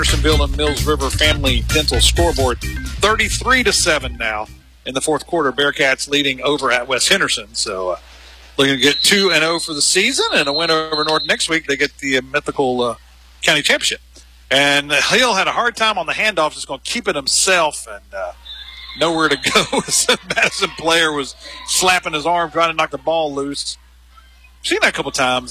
Hendersonville and Mills River Family Dental scoreboard 33-7 now in the fourth quarter. Bearcats leading over at West Henderson. So looking to get 2-0 for the season and a win over North next week. They get the mythical county championship. And Hill had a hard time on the handoff, just going to keep it himself and nowhere to go. The Madison player was slapping his arm trying to knock the ball loose. Seen that a couple times.